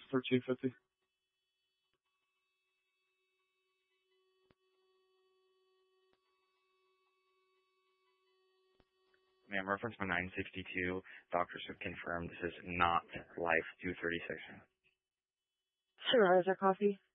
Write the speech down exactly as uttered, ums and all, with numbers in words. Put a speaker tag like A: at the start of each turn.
A: thirteen fifty.
B: Ma'am, reference my nine sixty-two. Doctors have confirmed this is not life two thirty-six.
C: Sure, is there coffee?